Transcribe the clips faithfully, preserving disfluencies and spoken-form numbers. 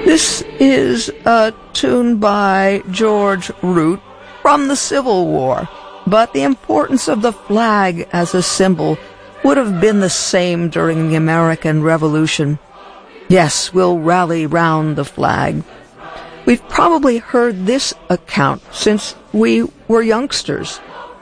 This is a tune by George Root from the Civil War, but the importance of the flag as a symbol would have been the same during the American Revolution. Yes, we'll rally round the flag. We've probably heard this account since we were youngsters.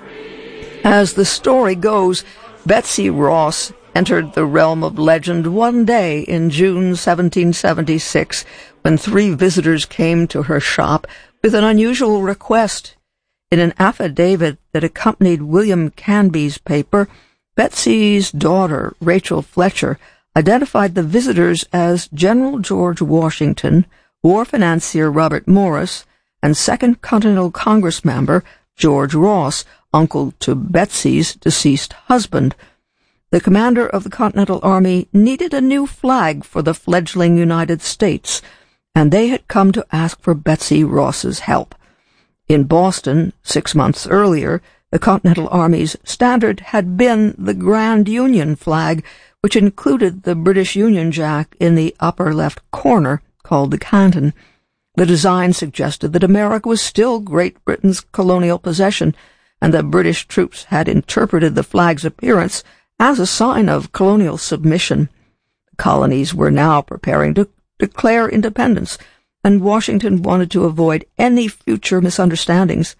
As the story goes, Betsy Ross entered the realm of legend one day in June seventeen seventy-six when three visitors came to her shop with an unusual request. In an affidavit that accompanied William Canby's paper, Betsy's daughter, Rachel Fletcher, identified the visitors as General George Washington, war financier Robert Morris, and Second Continental Congress member George Ross, uncle to Betsy's deceased husband. The commander of the Continental Army needed a new flag for the fledgling United States, and they had come to ask for Betsy Ross's help. In Boston, six months earlier, the Continental Army's standard had been the Grand Union flag, which included the British Union Jack in the upper left corner, called the canton. The design suggested that America was still Great Britain's colonial possession, and the British troops had interpreted the flag's appearance as a sign of colonial submission. The colonies were now preparing to declare independence, and Washington wanted to avoid any future misunderstandings.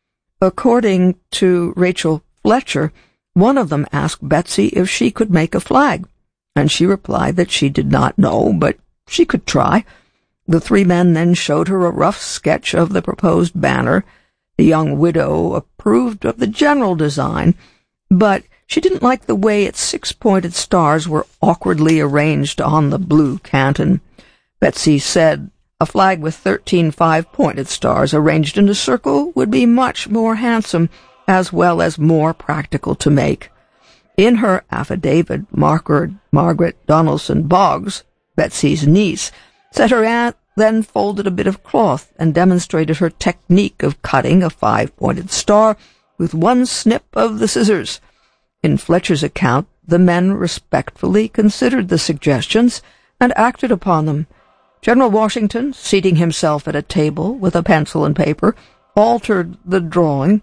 According to Rachel Fletcher, one of them asked Betsy if she could make a flag, and she replied that she did not know, but she could try. The three men then showed her a rough sketch of the proposed banner. The young widow approved of the general design, but she didn't like the way its six-pointed stars were awkwardly arranged on the blue canton. Betsy said a flag with thirteen five-pointed stars arranged in a circle would be much more handsome, as well as more practical to make. In her affidavit, Margaret, Margaret Donaldson Boggs, Betsy's niece, said her aunt then folded a bit of cloth and demonstrated her technique of cutting a five-pointed star with one snip of the scissors. In Fletcher's account, the men respectfully considered the suggestions and acted upon them. General Washington, seating himself at a table with a pencil and paper, altered the drawing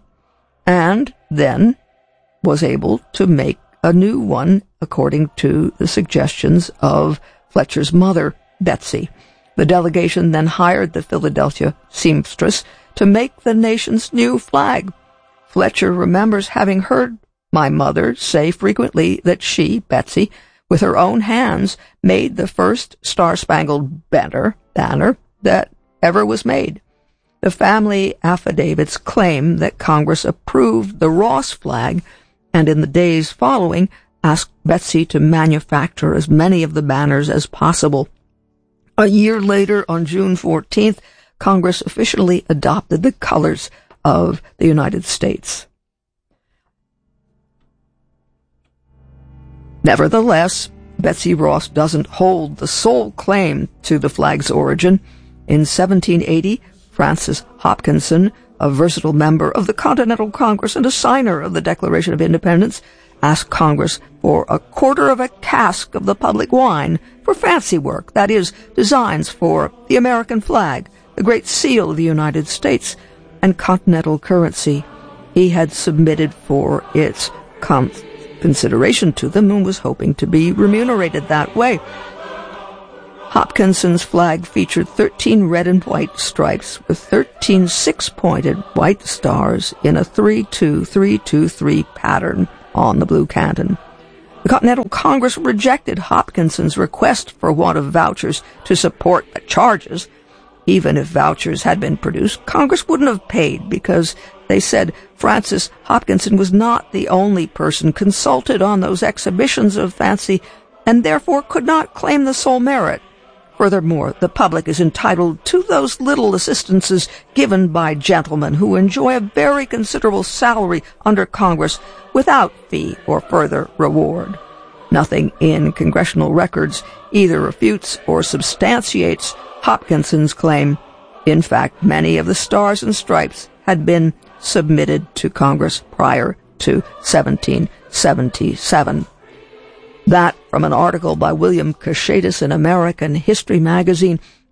and then was able to make a new one according to the suggestions of Fletcher's mother, Betsy. The delegation then hired the Philadelphia seamstress to make the nation's new flag. Fletcher remembers having heard my mother say frequently that she, Betsy, with her own hands, made the first star-spangled banner, banner that ever was made. The family affidavits claim that Congress approved the Ross flag, and in the days following asked Betsy to manufacture as many of the banners as possible. A year later, on June fourteenth, Congress officially adopted the colors of the United States. Nevertheless, Betsy Ross doesn't hold the sole claim to the flag's origin. In seventeen eighty, Francis Hopkinson, a versatile member of the Continental Congress and a signer of the Declaration of Independence, asked Congress for a quarter of a cask of the public wine for fancy work, that is, designs for the American flag, the Great Seal of the United States, and continental currency. He had submitted for its com- consideration to them and was hoping to be remunerated that way. Hopkinson's flag featured thirteen red and white stripes with thirteen six-pointed white stars in a three two three two three pattern on the blue canton. The Continental Congress rejected Hopkinson's request for want of vouchers to support the charges. Even if vouchers had been produced, Congress wouldn't have paid because, they said, Francis Hopkinson was not the only person consulted on those exhibitions of fancy and therefore could not claim the sole merit. Furthermore, the public is entitled to those little assistances given by gentlemen who enjoy a very considerable salary under Congress without fee or further reward. Nothing in congressional records either refutes or substantiates Hopkinson's claim. In fact, many of the stars and stripes had been submitted to Congress prior to seventeen seventy-seven. That, from an article by William Cushatus in American History magazine,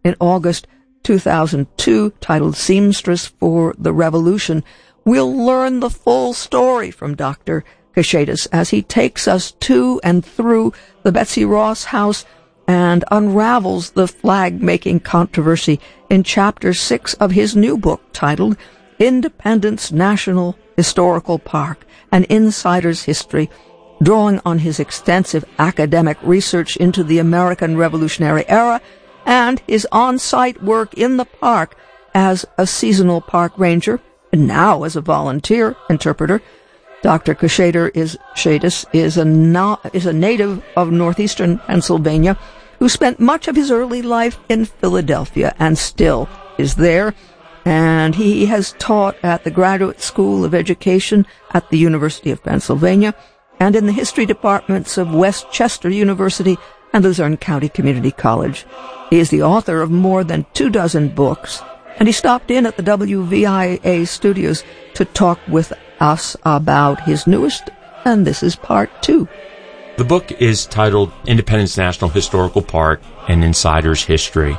in August two thousand two, titled Seamstress for the Revolution. We'll learn the full story from Doctor Kashaitis as he takes us to and through the Betsy Ross house and unravels the flag-making controversy in Chapter six of his new book titled Independence National Historical Park, An Insider's History, drawing on his extensive academic research into the American Revolutionary Era and his on-site work in the park as a seasonal park ranger and now as a volunteer interpreter. Doctor Kashaitis is, Kashaitis is, a na- is a native of northeastern Pennsylvania who spent much of his early life in Philadelphia and still is there. And he has taught at the Graduate School of Education at the University of Pennsylvania and in the history departments of West Chester University and Luzerne County Community College. He is the author of more than two dozen books, and he stopped in at the W V I A studios to talk with us about his newest, and this is part two. The book is titled Independence National Historical Park, An Insider's History.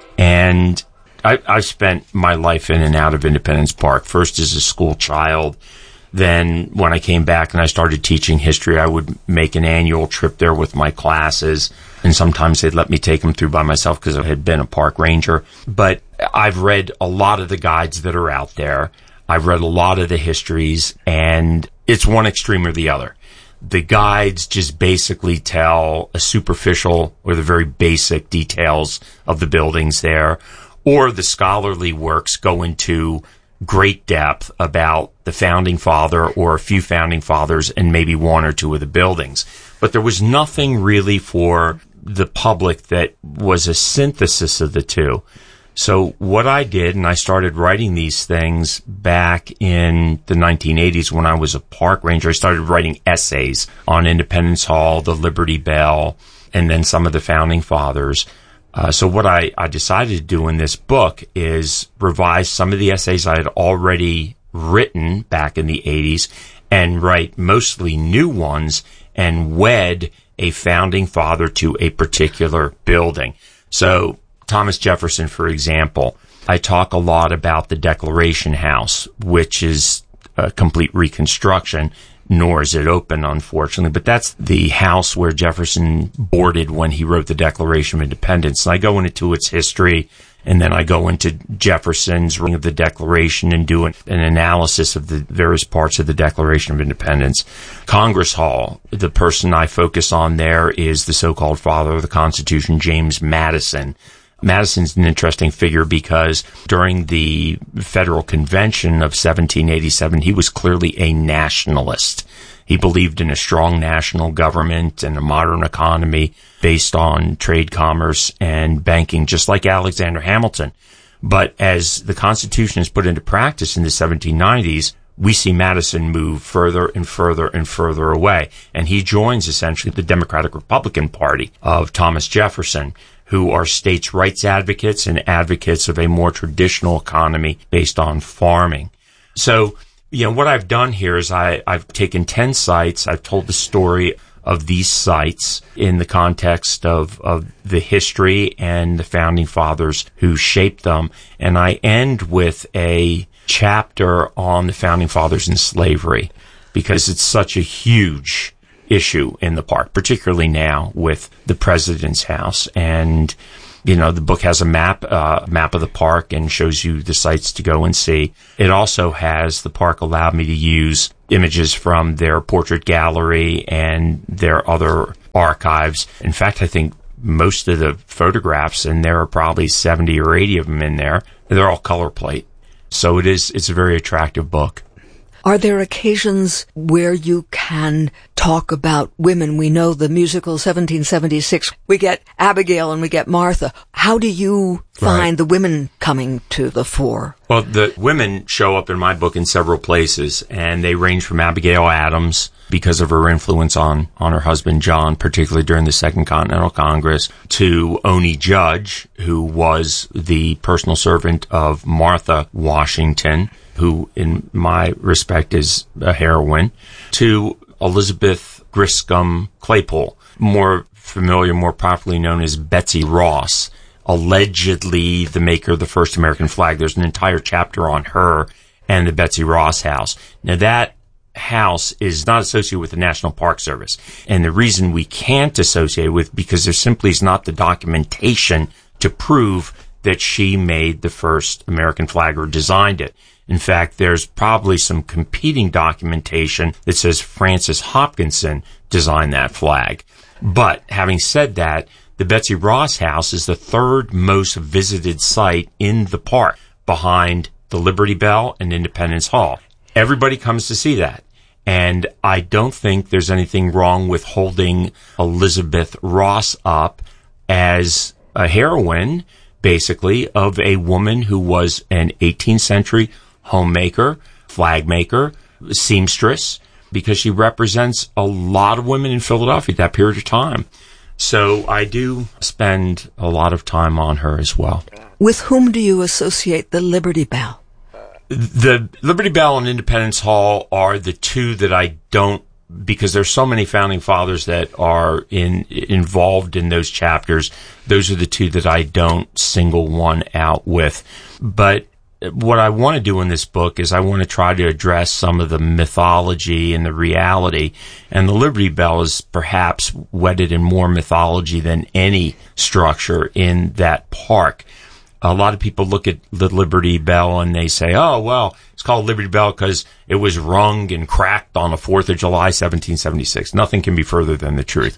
And I, I've spent my life in and out of Independence Park, first as a school child. Then when I came back and I started teaching history, I would make an annual trip there with my classes. And sometimes they'd let me take them through by myself because I had been a park ranger. But I've read a lot of the guides that are out there. I've read a lot of the histories, and it's one extreme or the other. The guides just basically tell a superficial or the very basic details of the buildings there, or the scholarly works go into great depth about the founding father or a few founding fathers and maybe one or two of the buildings. But there was nothing really for the public that was a synthesis of the two. So what I did, and I started writing these things back in the nineteen eighties when I was a park ranger, I started writing essays on Independence Hall, the Liberty Bell, and then some of the founding fathers. Uh, so what I, I decided to do in this book is revise some of the essays I had already written back in the eighties and write mostly new ones and wed a founding father to a particular building. So Thomas Jefferson, for example, I talk a lot about the Declaration House, which is a complete reconstruction, nor is it open, unfortunately. But that's the house where Jefferson boarded when he wrote the Declaration of Independence. And I go into its history, and then I go into Jefferson's reading of the Declaration and do an, an analysis of the various parts of the Declaration of Independence. Congress Hall, the person I focus on there is the so-called father of the Constitution, James Madison. Madison's an interesting figure because during the Federal Convention of seventeen eighty-seven, he was clearly a nationalist. He believed in a strong national government and a modern economy based on trade, commerce, and banking, just like Alexander Hamilton. But as the Constitution is put into practice in the seventeen nineties, we see Madison move further and further and further away. And he joins essentially the Democratic Republican Party of Thomas Jefferson, who are states' rights advocates and advocates of a more traditional economy based on farming. So, you know, what I've done here is I, I've taken ten sites, I've told the story of these sites in the context of, of the history and the founding fathers who shaped them, and I end with a chapter on the founding fathers and slavery, because it's such a huge issue in the park, particularly now with the President's House. And, you know, the book has a map, uh, map of the park and shows you the sites to go and see. It also has, the park allowed me to use images from their portrait gallery and their other archives. In fact, I think most of the photographs, and there are probably seventy or eighty of them in there, they're all color plate. So it is, it's a very attractive book. Are there occasions where you can talk about women? We know the musical seventeen seventy-six. We get Abigail and we get Martha. How do you find right. the women coming to the fore? Well, the women show up in my book in several places, and they range from Abigail Adams, because of her influence on, on her husband John, particularly during the Second Continental Congress, to Oni Judge, who was the personal servant of Martha Washington, who in my respect is a heroine, to Elizabeth Griscom Claypool, more familiar, more properly known as Betsy Ross. allegedly the maker of the first American flag. There's an entire chapter on her and the Betsy Ross House. Now, that house is not associated with the National Park Service. And the reason we can't associate with, because there simply is not the documentation to prove that she made the first American flag or designed it. In fact, there's probably some competing documentation that says Francis Hopkinson designed that flag. But having said that, the Betsy Ross House is the third most visited site in the park, behind the Liberty Bell and Independence Hall. Everybody comes to see that. And I don't think there's anything wrong with holding Elizabeth Ross up as a heroine, basically, of a woman who was an eighteenth century homemaker, flag maker, seamstress, because she represents a lot of women in Philadelphia at that period of time. So I do spend a lot of time on her as well. With whom do you associate the Liberty Bell? The Liberty Bell and Independence Hall are the two that I don't, because there's so many founding fathers that are in involved in those chapters. Those are the two that I don't single one out with. But what I want to do in this book is I want to try to address some of the mythology and the reality. And the Liberty Bell is perhaps wedded in more mythology than any structure in that park. A lot of people look at the Liberty Bell and they say, oh, well, it's called Liberty Bell because it was rung and cracked on the fourth of July, seventeen seventy-six. Nothing can be further than the truth.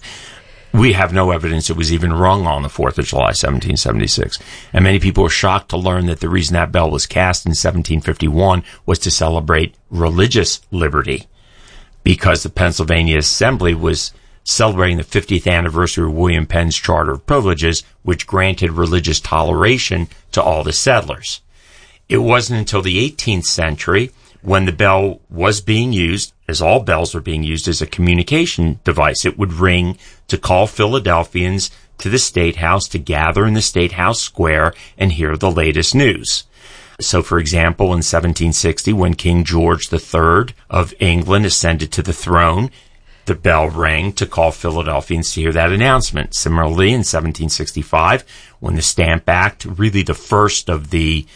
We have no evidence it was even rung on the fourth of July, seventeen seventy-six. And many people are shocked to learn that the reason that bell was cast in seventeen fifty-one was to celebrate religious liberty, because the Pennsylvania Assembly was celebrating the fiftieth anniversary of William Penn's Charter of Privileges, which granted religious toleration to all the settlers. It wasn't until the eighteenth century, when the bell was being used, as all bells were being used, as a communication device. It would ring to call Philadelphians to the State House to gather in the State House Square and hear the latest news. So, for example, in seventeen sixty, when King George the Third of England ascended to the throne, the bell rang to call Philadelphians to hear that announcement. Similarly, in seventeen sixty-five, when the Stamp Act, really the first of the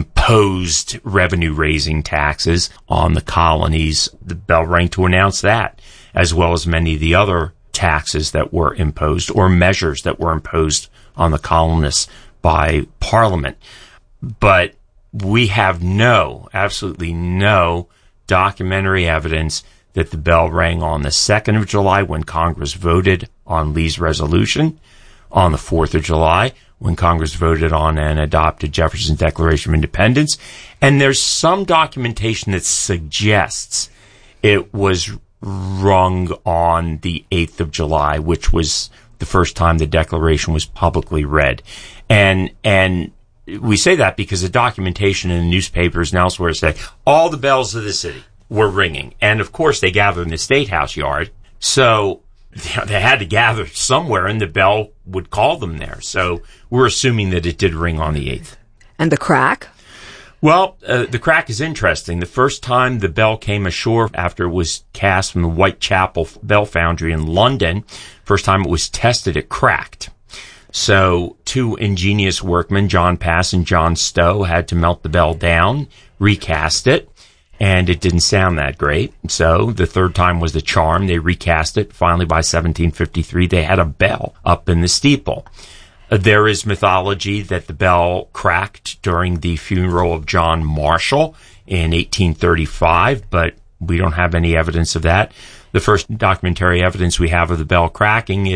imposed revenue-raising taxes on the colonies, the bell rang to announce that, as well as many of the other taxes that were imposed or measures that were imposed on the colonists by Parliament. But we have no, absolutely no documentary evidence that the bell rang on the second of July when Congress voted on Lee's resolution, on the fourth of July when Congress voted on and adopted Jefferson's Declaration of Independence. And there's some documentation that suggests it was rung on the eighth of July, which was the first time the Declaration was publicly read. And, and we say that because the documentation in the newspapers and elsewhere say all the bells of the city were ringing. And of course they gathered in the State House yard. So you know, they had to gather somewhere and the bell would call them there. So we're assuming that it did ring on the eighth. And the crack? Well, uh, the crack is interesting. The first time the bell came ashore after it was cast from the Whitechapel Bell Foundry in London, first time it was tested, it cracked. So two ingenious workmen, John Pass and John Stowe, had to melt the bell down, recast it, and it didn't sound that great. So the third time was the charm. They recast it. Finally, by seventeen fifty-three, they had a bell up in the steeple. Uh, there is mythology that the bell cracked during the funeral of John Marshall in eighteen thirty-five, but we don't have any evidence of that. The first documentary evidence we have of the bell cracking